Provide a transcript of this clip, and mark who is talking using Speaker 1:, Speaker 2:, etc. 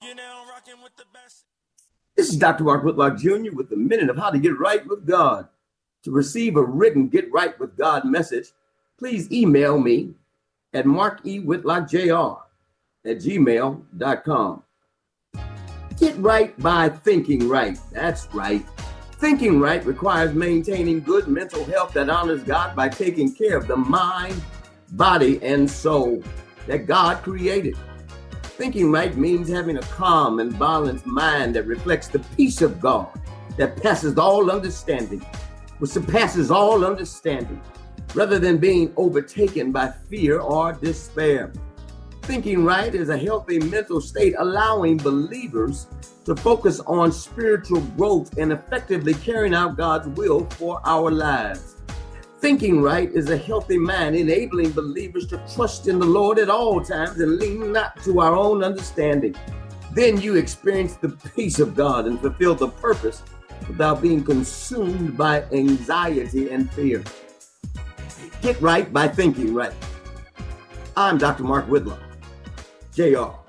Speaker 1: This is Dr. Mark Whitlock Jr. with a minute of how to get right with God. To receive a written Get Right with God message, please email me at markewhitlockjr@gmail.com. Get right by thinking right. That's right. Thinking right requires maintaining good mental health that honors God by taking care of the mind, body, and soul that God created. Thinking right means having a calm and balanced mind that reflects the peace of God that passes all understanding, which surpasses all understanding, rather than being overtaken by fear or despair. Thinking right is a healthy mental state, allowing believers to focus on spiritual growth and effectively carrying out God's will for our lives. Thinking right is a healthy mind, enabling believers to trust in the Lord at all times and lean not to our own understanding. Then you experience the peace of God and fulfill the purpose without being consumed by anxiety and fear. Get right by thinking right. I'm Dr. Mark Whitlock, Jr.